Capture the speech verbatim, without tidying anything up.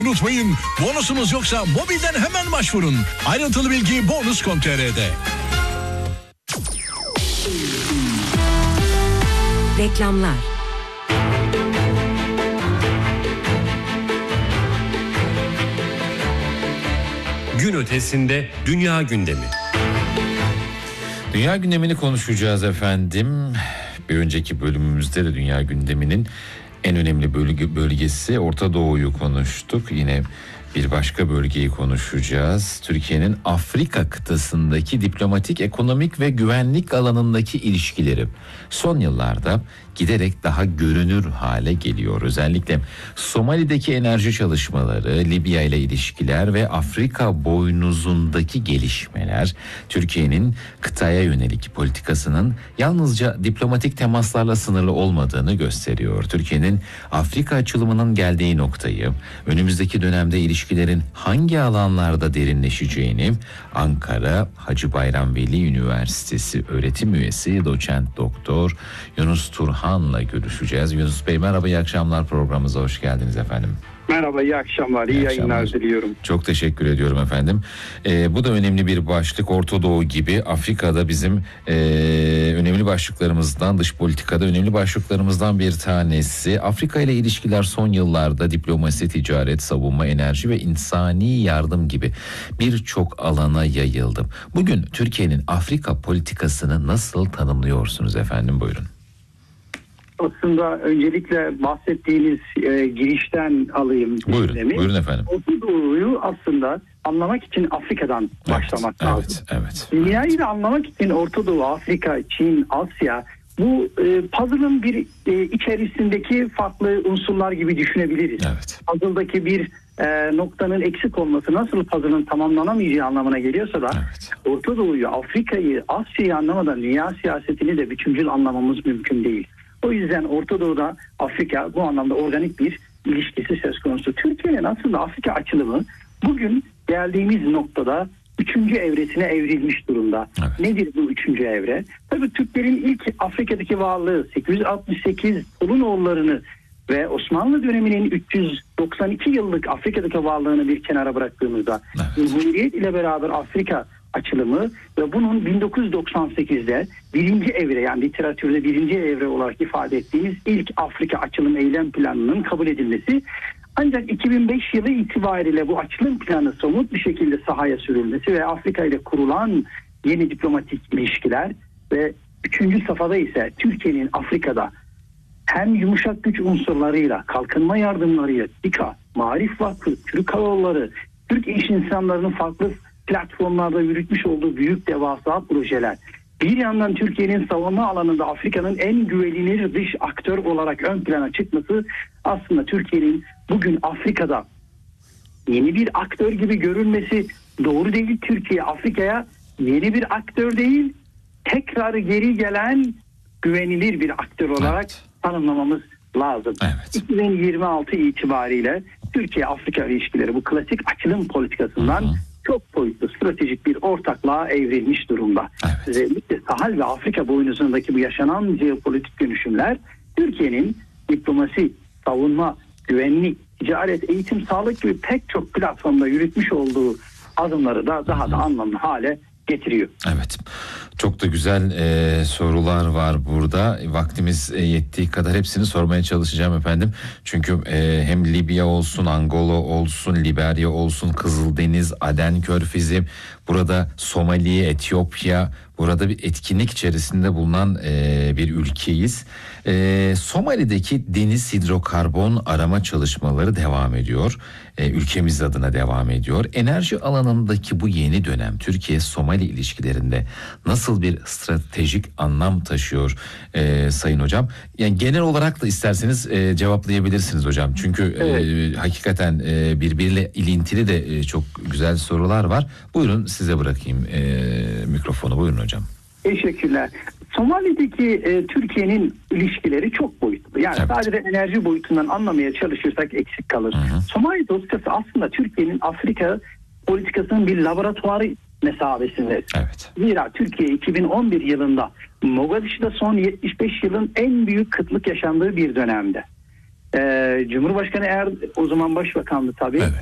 Unutmayın, bonusunuz yoksa mobilden hemen başvurun. Ayrıntılı bilgi bonus nokta com nokta tr'de. Reklamlar. Gün ötesinde dünya gündemi. Dünya gündemini konuşacağız efendim. Bir önceki bölümümüzde de dünya gündeminin en önemli bölge, bölgesi Orta Doğu'yu konuştuk. Yine bir başka bölgeyi konuşacağız. Türkiye'nin Afrika kıtasındaki diplomatik, ekonomik ve güvenlik alanındaki ilişkileri son yıllarda giderek daha görünür hale geliyor. Özellikle Somali'deki enerji çalışmaları, Libya ile ilişkiler ve Afrika boynuzundaki gelişmeler Türkiye'nin kıtaya yönelik politikasının yalnızca diplomatik temaslarla sınırlı olmadığını gösteriyor. Türkiye'nin Afrika açılımının geldiği noktayı, önümüzdeki dönemde ilişkilerin hangi alanlarda derinleşeceğini Ankara Hacı Bayram Veli Üniversitesi öğretim üyesi doçent doktor Yunus Turhan'la görüşeceğiz. Yunus Bey merhaba, iyi akşamlar, programımıza hoş geldiniz efendim. Merhaba, iyi akşamlar, iyi, iyi yayınlar akşamlar. Diliyorum. Çok teşekkür ediyorum efendim. Ee, bu da önemli bir başlık. Orta Doğu gibi Afrika'da bizim e, önemli başlıklarımızdan, dış politikada önemli başlıklarımızdan bir tanesi. Afrika ile ilişkiler son yıllarda diplomasi, ticaret, savunma, enerji ve insani yardım gibi birçok alana yayıldı. Bugün Türkiye'nin Afrika politikasını nasıl tanımlıyorsunuz efendim, buyurun. Aslında öncelikle bahsettiğiniz e, girişten alayım. Buyurun, gündemi. buyurun efendim. Orta Doğu'yu aslında anlamak için Afrika'dan evet, başlamak evet, lazım. Evet, Dünyayı da anlamak için Orta Doğu, Afrika, Çin, Asya bu e, puzzle'ın bir e, içerisindeki farklı unsurlar gibi düşünebiliriz. Evet. Puzzle'daki bir e, noktanın eksik olması nasıl puzzle'ın tamamlanamayacağı anlamına geliyorsa da Evet. Orta Doğu'yu, Afrika'yı, Asya'yı anlamadan dünya siyasetini de bütüncül anlamamız mümkün değil. O yüzden Orta Doğu'da Afrika bu anlamda organik bir ilişkisi söz konusu. Türkiye'nin aslında Afrika açılımı bugün geldiğimiz noktada üçüncü evresine evrilmiş durumda. Evet. Nedir bu üçüncü evre? Tabii Türklerin ilk Afrika'daki varlığı sekiz yüz altmış sekiz Tolunoğullarını ve Osmanlı döneminin üç yüz doksan iki yıllık Afrika'daki varlığını bir kenara bıraktığımızda evet. Cumhuriyet ile beraber Afrika açılımı ve bunun bin dokuz yüz doksan sekizde birinci evre, yani literatürde birinci evre olarak ifade ettiğimiz ilk Afrika açılım eylem planının kabul edilmesi, ancak iki bin beş yılı itibariyle bu açılım planı somut bir şekilde sahaya sürülmesi ve Afrika ile kurulan yeni diplomatik ilişkiler ve üçüncü safhada ise Türkiye'nin Afrika'da hem yumuşak güç unsurlarıyla, kalkınma yardımlarıyla, TİKA, Maarif Vakfı, Türk Hava Yolları, Türk iş insanlarının farklı platformlarda yürütmüş olduğu büyük devasa projeler. Bir yandan Türkiye'nin savunma alanında Afrika'nın en güvenilir dış aktör olarak ön plana çıkması aslında Türkiye'nin bugün Afrika'da yeni bir aktör gibi görünmesi doğru değil. Türkiye Afrika'ya yeni bir aktör değil, tekrar geri gelen güvenilir bir aktör olarak evet. tanımlamamız lazım. Evet. iki bin yirmi altı itibariyle Türkiye-Afrika ilişkileri bu klasik açılım politikasından hı hı. çok boyutlu stratejik bir ortaklığa evrilmiş durumda. Evet. Özellikle Sahel ve Afrika boynuzundaki bu yaşanan jeopolitik dönüşümler Türkiye'nin diplomasi, savunma, güvenlik, ticaret, eğitim, sağlık gibi pek çok platformda yürütmüş olduğu adımları da daha da anlamlı hale getiriyor. Evet. Çok da güzel e, sorular var burada. Vaktimiz e, yettiği kadar hepsini sormaya çalışacağım efendim. Çünkü e, hem Libya olsun, Angola olsun, Liberya olsun, Kızıldeniz, Aden Körfezi, burada Somali, Etiyopya, burada bir etkinlik içerisinde bulunan e, bir ülkeyiz. E, Somali'deki deniz hidrokarbon arama çalışmaları devam ediyor. E, ülkemiz adına devam ediyor. Enerji alanındaki bu yeni dönem Türkiye-Somali ilişkilerinde nasıl bir stratejik anlam taşıyor e, Sayın Hocam? Yani genel olarak da isterseniz e, cevaplayabilirsiniz hocam. Çünkü evet. e, hakikaten e, birbiriyle ilintili de e, çok güzel sorular var. Buyurun size bırakayım e, mikrofonu. Buyurun hocam. Teşekkürler. Somali'deki e, Türkiye'nin ilişkileri çok boyutlu. Yani evet. sadece enerji boyutundan anlamaya çalışırsak eksik kalır. Hı hı. Somali dosyası aslında Türkiye'nin Afrika politikasının bir laboratuvarı mesabesinde. Evet. Zira Türkiye iki bin on bir yılında Mogadişu'da son yetmiş beş yılın en büyük kıtlık yaşandığı bir dönemde. Ee, Cumhurbaşkanı eğer o zaman başbakandı tabii. Evet.